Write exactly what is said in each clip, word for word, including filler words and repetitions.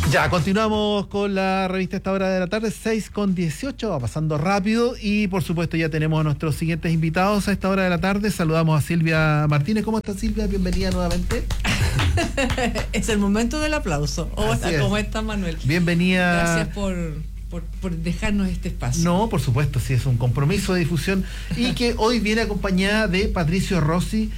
Ya, continuamos con la revista a esta hora de la tarde, seis con dieciocho, va pasando rápido y por supuesto ya tenemos a nuestros siguientes invitados a esta hora de la tarde. Saludamos a Silvia Martínez. ¿Cómo está, Silvia? Bienvenida nuevamente. Es el momento del aplauso. Hola, ¿cómo está, Manuel? Bienvenida. Gracias por, por, por dejarnos este espacio. No, por supuesto, sí, es un compromiso de difusión y que hoy viene acompañada de Patricio Rossi,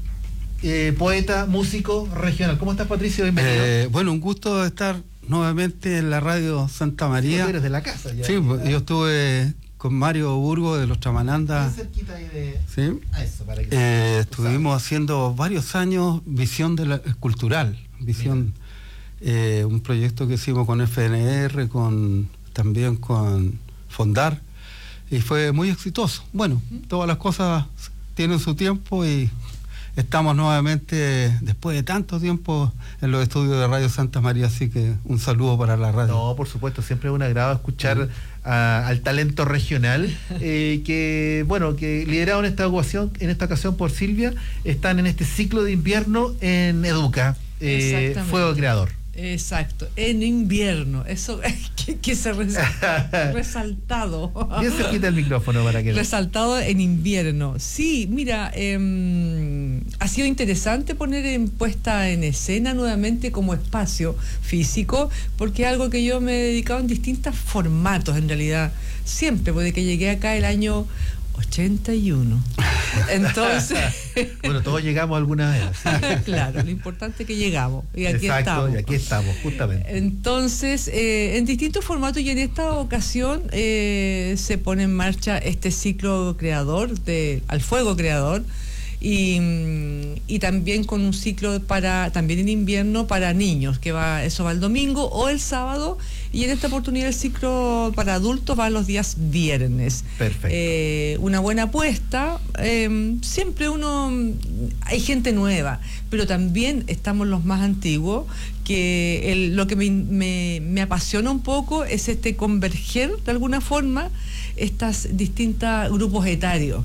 eh, poeta, músico regional. ¿Cómo estás, Patricio? Bienvenido. Eh, bueno, un gusto estar nuevamente en la radio Santa María. Tú eres de la casa ya. Sí, ya. Yo estuve con Mario Burgo de los Chamanandas. Cerquita ahí de... Sí. A eso, para que eh, estuvimos haciendo varios años visión de la, cultural, visión, eh, un proyecto que hicimos con F N R, con también con Fondar, y fue muy exitoso. Bueno, uh-huh. Todas las cosas tienen su tiempo y estamos nuevamente, después de tanto tiempo, en los estudios de Radio Santa María, así que un saludo para la radio. No, por supuesto, siempre es un agrado escuchar sí. a, al talento regional, eh, que, bueno, que liderado en esta ocasión, en esta ocasión por Silvia, están en este ciclo de invierno en Educa, eh, Fuego Creador. Exacto, en invierno, eso que, que se resalta, resaltado. Bien cerquita el micrófono para que... Resaltado en invierno. Sí, mira, eh, ha sido interesante poner en puesta en escena nuevamente como espacio físico, porque es algo que yo me he dedicado en distintos formatos en realidad, siempre, desde que llegué acá el año ochenta y uno. Entonces... bueno, todos llegamos alguna vez. ¿Sí? Claro, lo importante es que llegamos. Y aquí Exacto, estamos. y aquí estamos, justamente. Entonces, eh, en distintos formatos, y en esta ocasión eh, se pone en marcha este ciclo creador, de Al Fuego Creador, y, y también con un ciclo para también en invierno para niños, que va eso va el domingo o el sábado, y en esta oportunidad el ciclo para adultos va los días viernes. Perfecto. Eh, una buena apuesta. Eh, siempre uno hay gente nueva, pero también estamos los más antiguos, que el, lo que me, me, me apasiona un poco es este converger de alguna forma estos distintos grupos etarios.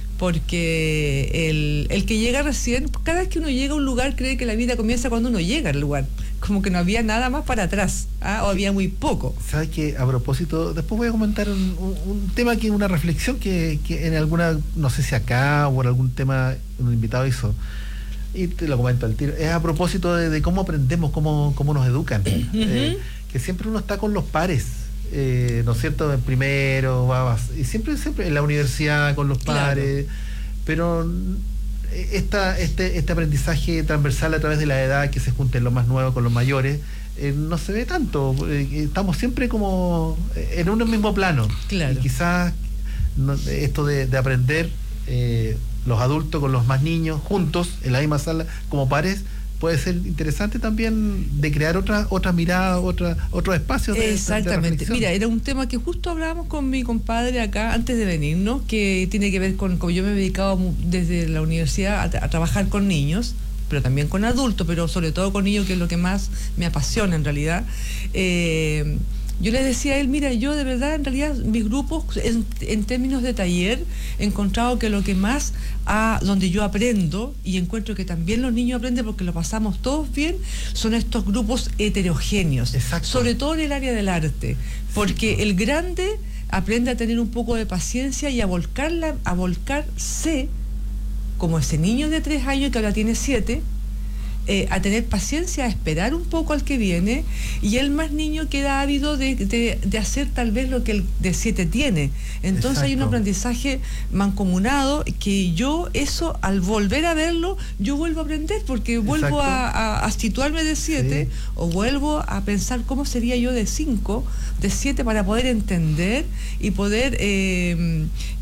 Porque el, el que llega recién, cada vez que uno llega a un lugar cree que la vida comienza cuando uno llega al lugar, como que no había nada más para atrás, ¿ah? O había muy poco. ¿Sabes qué? A propósito, después voy a comentar un, un, un tema, que una reflexión que, que en alguna, no sé si acá o en algún tema un invitado hizo, y te lo comento al tiro, es a propósito de, de cómo aprendemos, cómo, cómo nos educan, uh-huh. eh, que siempre uno está con los pares. Eh, ¿no es cierto? En primero, va, y siempre, siempre en la universidad con los pares, claro. Pero esta, este, este aprendizaje transversal a través de la edad, que se junten los más nuevos con los mayores, eh, no se ve tanto. Eh, estamos siempre como en un mismo plano. Claro. Y quizás no, esto de, de aprender eh, los adultos con los más niños juntos en la misma sala como pares, puede ser interesante también de crear otra otra mirada, otra otros espacios de, exactamente. De Mira, era un tema que justo hablábamos con mi compadre acá antes de venirnos, que tiene que ver con, como yo me he dedicado desde la universidad a, a trabajar con niños, pero también con adultos, pero sobre todo con niños, que es lo que más me apasiona en realidad. Eh, Yo le decía a él, mira, yo de verdad, en realidad, mis grupos, en, en términos de taller, he encontrado que lo que más, a, donde yo aprendo, y encuentro que también los niños aprenden porque lo pasamos todos bien, son estos grupos heterogéneos. Exacto. Sobre todo en el área del arte, porque sí. El grande aprende a tener un poco de paciencia y a volcarla, a volcarse, como ese niño de tres años que ahora tiene siete, Eh, a tener paciencia, a esperar un poco al que viene, y el más niño queda ávido de, de, de hacer tal vez lo que el de siete tiene. Entonces Exacto. Hay un aprendizaje mancomunado que yo, eso, al volver a verlo, yo vuelvo a aprender, porque vuelvo a, a, a situarme de siete, sí. O vuelvo a pensar cómo sería yo de cinco, de siete, para poder entender y poder... Eh,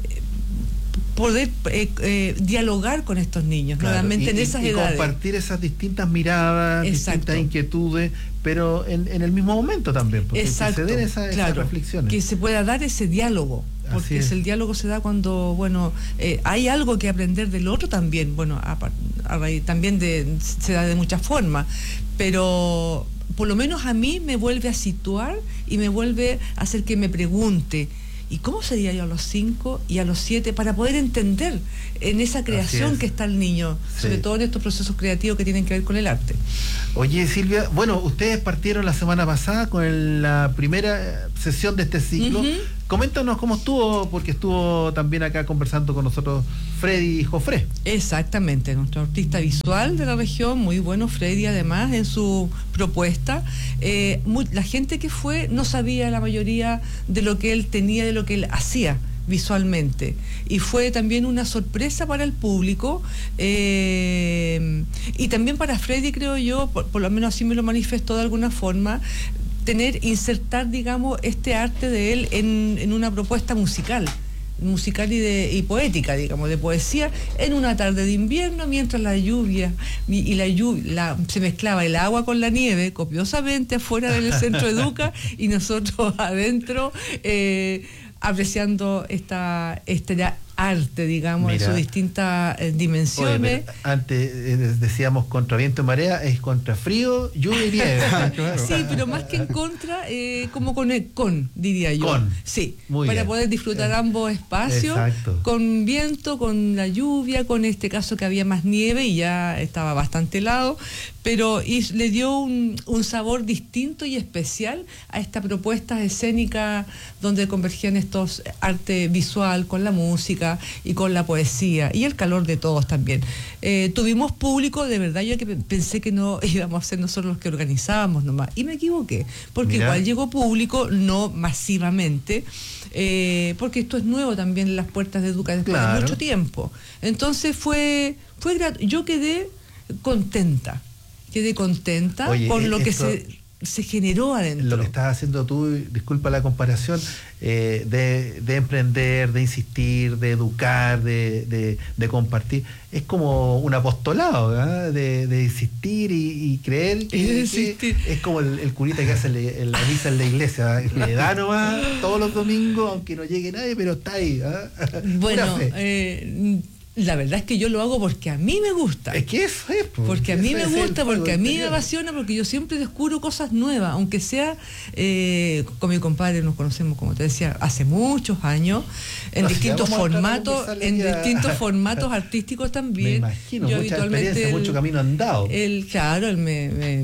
poder eh, eh, dialogar con estos niños, claro, nuevamente en esas y edades. Compartir esas distintas miradas, Exacto. distintas inquietudes, pero en, en el mismo momento también, porque Exacto, que se den esa, claro, esas reflexiones. Que se pueda dar ese diálogo, porque es. el diálogo se da cuando, bueno, eh, hay algo que aprender del otro también, bueno, a, a raíz, también de, se da de muchas formas, pero por lo menos a mí me vuelve a situar y me vuelve a hacer que me pregunte, ¿y cómo sería yo a los cinco y a los siete? Para poder entender en esa creación que está el niño, sí. sobre todo en estos procesos creativos que tienen que ver con el arte. Oye, Silvia, bueno, ustedes partieron la semana pasada con el, la primera sesión de este ciclo. Uh-huh. Coméntanos cómo estuvo, porque estuvo también acá conversando con nosotros Freddy Jofré. Exactamente, nuestro artista visual de la región, muy bueno Freddy además en su propuesta. Eh, muy, la gente que fue no sabía la mayoría de lo que él tenía, de lo que él hacía visualmente, y fue también una sorpresa para el público, eh, y también para Freddy, creo yo, por, por lo menos así me lo manifestó de alguna forma, tener, insertar, digamos, este arte de él en, en una propuesta musical musical y de y poética, digamos, de poesía, en una tarde de invierno, mientras la lluvia y, y la lluvia la, se mezclaba el agua con la nieve copiosamente afuera del Centro Educa y nosotros adentro eh, apreciando esta este arte, digamos, Mira, en sus distintas eh, dimensiones. Oye, antes eh, decíamos contra viento y marea, es contra frío, lluvia y nieve. Claro. Sí, pero más que en contra, eh, como con el con, diría yo. Con. Sí, Muy para bien. poder disfrutar ambos espacios. Exacto. Con viento, con la lluvia, con este caso que había más nieve y ya estaba bastante helado, pero y le dio un, un sabor distinto y especial a esta propuesta escénica donde convergían estos arte visual con la música y con la poesía y el calor de todos también. Eh, tuvimos público, de verdad, yo que pensé que no íbamos a ser nosotros los que organizábamos nomás, y me equivoqué, porque Mirá. igual llegó público, no masivamente, eh, porque esto es nuevo también en las puertas de Educa después claro. de mucho tiempo. Entonces fue, fue grato. Yo quedé contenta, quedé contenta Oye, por lo esto... que se... se generó adentro. Lo que estás haciendo tú, disculpa la comparación, eh, de, de emprender, de insistir, de educar, de, de, de compartir, es como un apostolado, ¿verdad? De, de insistir y, y creer que, y insistir. que es como el, el curita que hace le, la misa en la iglesia, le da nomás todos los domingos, aunque no llegue nadie, pero está ahí. ¿eh? Bueno, eh, la verdad es que yo lo hago porque a mí me gusta. Es que eso es. Pues, porque a mí me gusta, porque a mí interior. me apasiona, porque yo siempre descubro cosas nuevas, aunque sea, eh, con mi compadre nos conocemos, como te decía, hace muchos años, en no, distintos si formatos, en ya. distintos formatos artísticos también. Me imagino, yo mucha habitualmente experiencia, él, mucho camino andado. Él, claro, él me, me,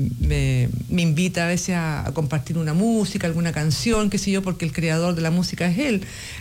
me, me invita a veces a, a compartir una música, alguna canción, qué sé yo, porque el creador de la música es él.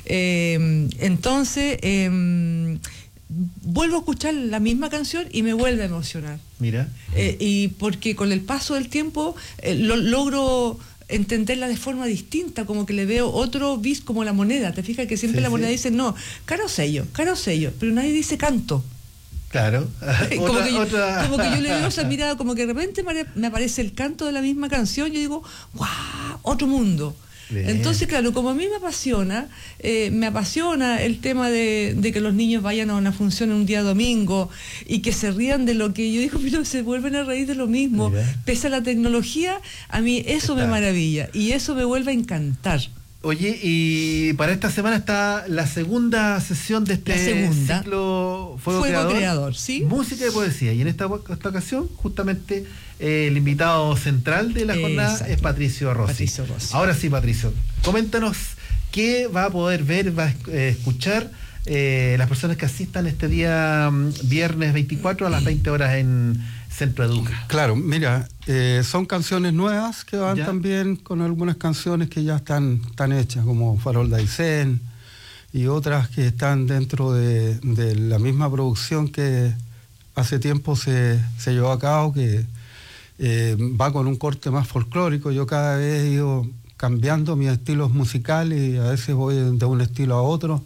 Eh, entonces, eh, vuelvo a escuchar la misma canción y me vuelve a emocionar. Mira. Eh, y porque con el paso del tiempo eh, lo, logro entenderla de forma distinta, como que le veo otro bis, como la moneda. Te fijas que siempre sí, la moneda sí. dice, no, caro sello, caro sello, pero nadie dice canto. Claro. como, otra, que yo, otra... como que yo le veo esa mirada, como que de repente me aparece el canto de la misma canción, yo digo, ¡guau! Otro mundo. Bien. Entonces, claro, como a mí me apasiona, eh, me apasiona el tema de, de que los niños vayan a una función un día domingo y que se rían de lo que yo digo, pero se vuelven a reír de lo mismo. Mira. Pese a la tecnología, a mí eso está. me maravilla y eso me vuelve a encantar. Oye, y para esta semana está la segunda sesión de este segunda, ciclo Fuego, Fuego Creador, Creador, ¿sí? Música y poesía. Y en esta, esta ocasión, justamente, eh, el invitado central de la jornada Exacto. es Patricio Rossi. Patricio Rossi. Ahora sí, Patricio, coméntanos qué va a poder ver, va a eh, escuchar eh, las personas que asistan este día um, viernes veinticuatro a las veinte horas en Centro Educa. Claro, mira, eh, son canciones nuevas que van ¿Ya? también con algunas canciones que ya están, están hechas, como Farol de Aysén y otras que están dentro de, de la misma producción que hace tiempo se, se llevó a cabo, que eh, va con un corte más folclórico. Yo cada vez he ido cambiando mis estilos musicales y a veces voy de un estilo a otro.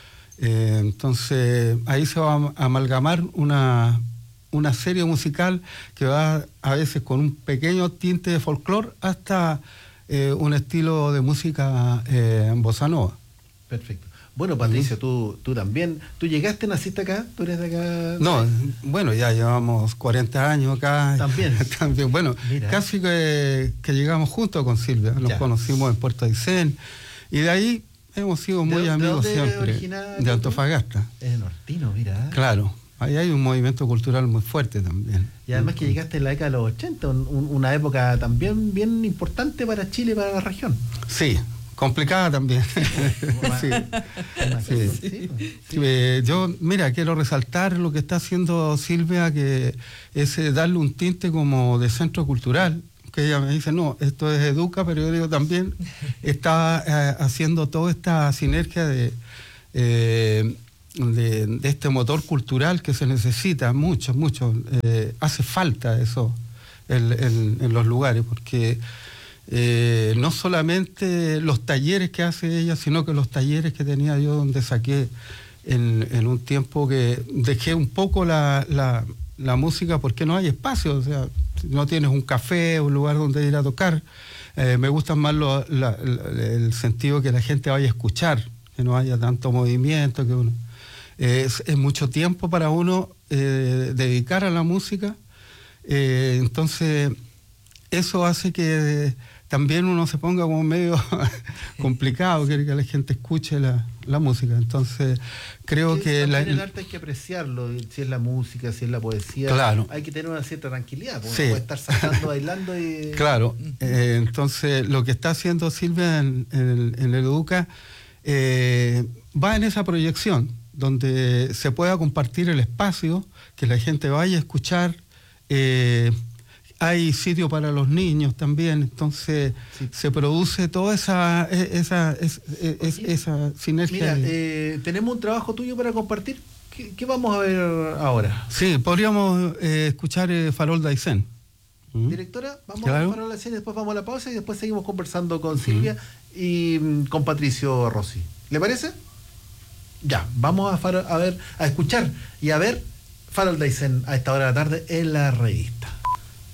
Eh, entonces ahí se va a amalgamar una... una serie musical que va a veces con un pequeño tinte de folclore hasta eh, un estilo de música eh, bossa nova. Perfecto. Bueno, Patricio, tú, tú también, ¿tú llegaste, naciste acá? ¿Tú eres de acá? No, bueno, ya llevamos cuarenta años acá. También. También. Bueno, Mira. casi que, que llegamos juntos con Silvia, nos ya. conocimos en Puerto Aysén y de ahí hemos sido muy ¿De, amigos ¿de siempre. De Antofagasta. Es nortino, mira. Claro. Ahí hay un movimiento cultural muy fuerte también. Y además que llegaste en la década de los ochenta, un, un, una época también bien importante para Chile y para la región. Sí, Complicada también. Sí. Sí. Sí. Sí, eh, yo, mira, quiero resaltar lo que está haciendo Silvia, que es eh, darle un tinte como de centro cultural, que ella me dice, no, esto es Educa, pero yo digo también, está eh, haciendo toda esta sinergia de, eh, de, de este motor cultural que se necesita mucho, mucho. Eh, hace falta eso en, en, en los lugares, porque... Eh, no solamente los talleres que hace ella, sino que los talleres que tenía yo donde saqué en, en un tiempo que dejé un poco la, la, la música porque no hay espacio, o sea, no tienes un café, un lugar donde ir a tocar. Eh, me gusta más lo, la, la, el sentido que la gente vaya a escuchar, que no haya tanto movimiento, que uno eh, es, es mucho tiempo para uno eh, dedicar a la música, eh, entonces eso hace que también uno se ponga como medio complicado, quiere que la gente escuche la, la música. Entonces, creo sí, que... La, el arte hay que apreciarlo, si es la música, si es la poesía. Claro. Hay que tener una cierta tranquilidad, porque sí. uno puede estar saltando, bailando y... Claro. Eh, entonces, lo que está haciendo Silvia en, en, en el Educa eh, va en esa proyección, donde se pueda compartir el espacio, que la gente vaya a escuchar... Eh, hay sitio para los niños también, entonces sí. se produce toda esa esa, esa, esa, esa sinergia. Mira, eh, tenemos un trabajo tuyo para compartir. ¿Qué, qué vamos a ver ahora? Sí, podríamos eh, escuchar eh, Farol d'Aysén. ¿Mm? Directora, vamos claro. a Farol d'Aysén, después vamos a la pausa y después seguimos conversando con Silvia ¿Mm? y mm, con Patricio Rossi. ¿Le parece? Ya, vamos a, Farol, a ver, a escuchar y a ver Farol d'Aysén a esta hora de la tarde en la revista.